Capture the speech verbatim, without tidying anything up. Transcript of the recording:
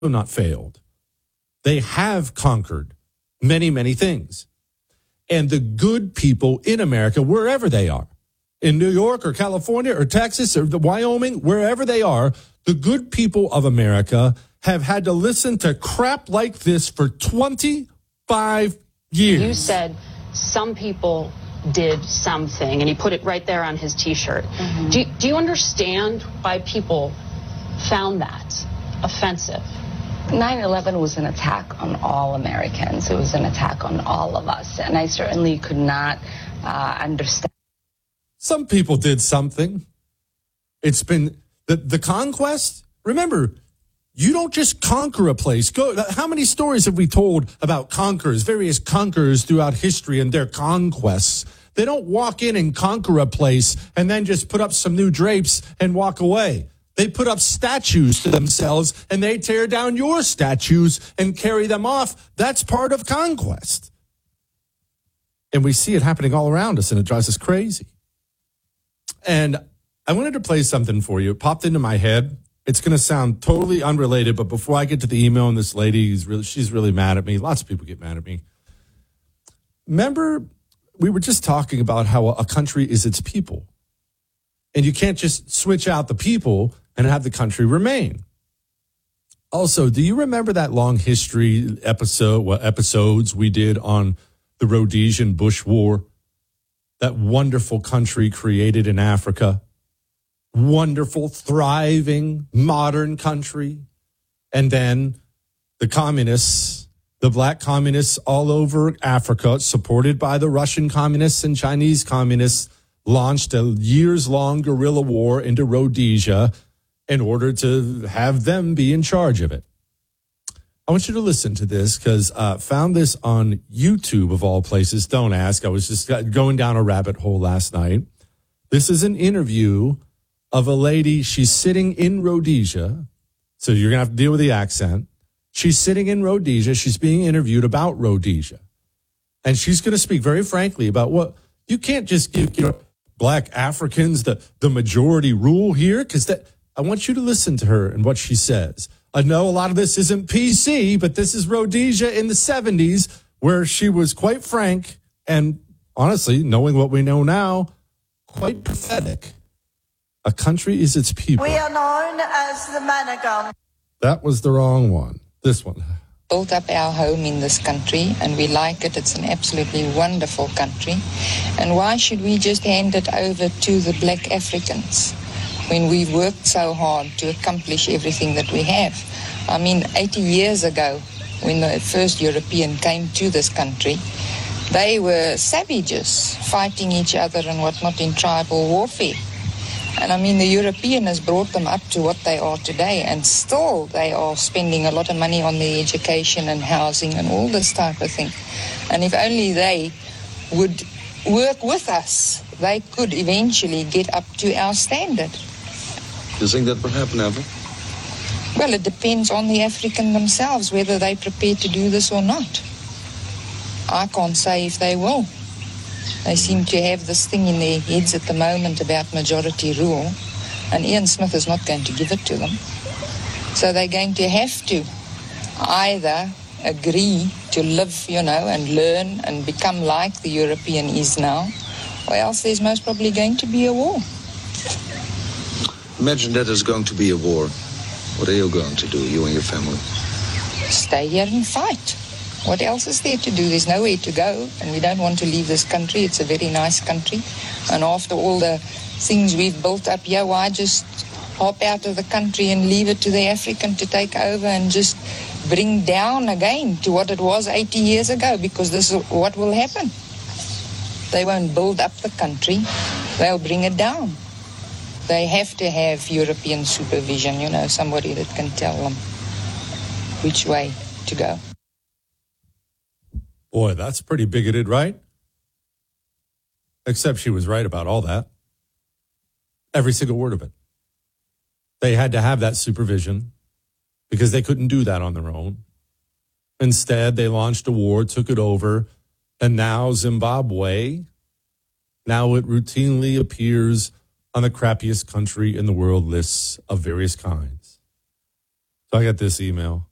not failed. They have conquered many, many things. And the good people in America, wherever they are, in New York or California or Texas or the Wyoming, wherever they are, the good people of America have had to listen to crap like this for twenty-five years. You said some people did something, and he put it right there on his T-shirt. Mm-hmm. Do, do you understand why people found that offensive? nine eleven was an attack on all Americans. It was an attack on all of us, and I certainly could not uh, understand. Some people did something. It's been the, the conquest. Remember, you don't just conquer a place. Go. How many stories have we told about conquerors, various conquerors throughout history and their conquests? They don't walk in and conquer a place and then just put up some new drapes and walk away. They put up statues to themselves and they tear down your statues and carry them off. That's part of conquest. And we see it happening all around us, and it drives us crazy. And I wanted to play something for you. It popped into my head. It's going to sound totally unrelated, but before I get to the email, and this lady, is really, she's really mad at me. Lots of people get mad at me. Remember, we were just talking about how a country is its people. And you can't just switch out the people and have the country remain. Also, do you remember that long history episode, well, episodes we did on the Rhodesian Bush War? That wonderful country created in Africa. Wonderful, thriving, modern country. And then the communists, the black communists all over Africa, supported by the Russian communists and Chinese communists, launched a years-long guerrilla war into Rhodesia in order to have them be in charge of it. I want you to listen to this because I uh, found this on YouTube of all places. Don't ask. I was just going down a rabbit hole last night. This is an interview of a lady. She's sitting in Rhodesia. So you're going to have to deal with the accent. She's sitting in Rhodesia. She's being interviewed about Rhodesia. And she's going to speak very frankly about what you can't just give, you know, black Africans the, the majority rule here, because that I want you to listen to her and what she says. I know a lot of this isn't P C, but this is Rhodesia in the seventies, where she was quite frank and, honestly, knowing what we know now, quite pathetic. A country is its people. We are known as the Managan. That was the wrong one. This one. Built up our home in this country, and we like it. It's an absolutely wonderful country. And why should we just hand it over to the black Africans when we've worked so hard to accomplish everything that we have? I mean, eighty years ago, when the first European came to this country, they were savages fighting each other and whatnot in tribal warfare. And I mean, the European has brought them up to what they are today, and still they are spending a lot of money on their education and housing and all this type of thing. And if only they would work with us, they could eventually get up to our standard. You think that will happen ever? Well, it depends on the African themselves, whether they're prepared to do this or not. I can't say if they will. They seem to have this thing in their heads at the moment about majority rule, and Ian Smith is not going to give it to them. So they're going to have to either agree to live, you know, and learn and become like the European is now, or else there's most probably going to be a war. Imagine that there's going to be a war. What are you going to do, you and your family? Stay here and fight. What else is there to do? There's nowhere to go, and we don't want to leave this country. It's a very nice country. And after all the things we've built up here, why just hop out of the country and leave it to the African to take over and just bring down again to what it was eighty years ago? Because this is what will happen. They won't build up the country. They'll bring it down. They have to have European supervision, you know, somebody that can tell them which way to go. Boy, that's pretty bigoted, right? Except she was right about all that. Every single word of it. They had to have that supervision because they couldn't do that on their own. Instead, they launched a war, took it over, and now Zimbabwe, now it routinely appears on the crappiest country in the world lists of various kinds. So I got this email.